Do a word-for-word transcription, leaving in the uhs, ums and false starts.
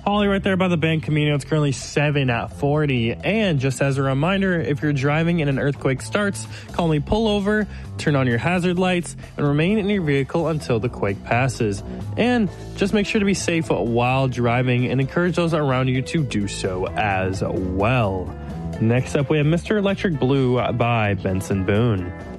Holly right there by the Bank Camino. It's currently seven at forty. And just as a reminder, if you're driving and an earthquake starts, calmly pull over, turn on your hazard lights, and remain in your vehicle until the quake passes. And just make sure to be safe while driving and encourage those around you to do so as well. Next up, we have Mister Electric Blue by Benson Boone.